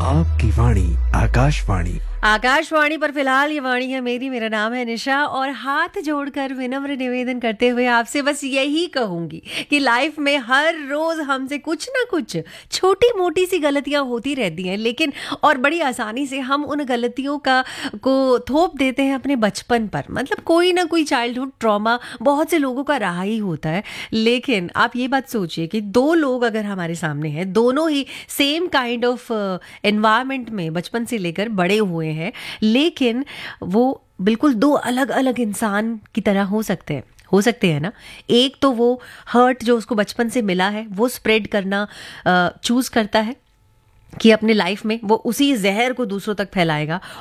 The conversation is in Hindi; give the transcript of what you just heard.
आपकी वाणी आकाशवाणी। आकाशवाणी पर फिलहाल ये वाणी है मेरी, मेरा नाम है निशा और हाथ जोड़कर विनम्र निवेदन करते हुए आपसे बस यही कहूंगी कि लाइफ में हर रोज हमसे कुछ ना कुछ छोटी मोटी सी गलतियां होती रहती हैं, लेकिन और बड़ी आसानी से हम उन गलतियों को थोप देते हैं अपने बचपन पर। मतलब कोई ना कोई चाइल्डहुड ट्रॉमा बहुत से लोगों का रहा ही होता है। लेकिन आप ये बात सोचिए कि दो लोग अगर हमारे सामने हैं, दोनों ही सेम काइंड ऑफ एनवायरनमेंट में बचपन से लेकर बड़े हुए हैं, लेकिन वो बिल्कुल दो अलग अलग इंसान की तरह हो सकते हैं ना। एक तो वो हर्ट जो उसको बचपन से मिला है वो स्प्रेड करना चूज करता है कि अपने लाइफ में वो उसी जहर को दूसरों तक फैलाएगा,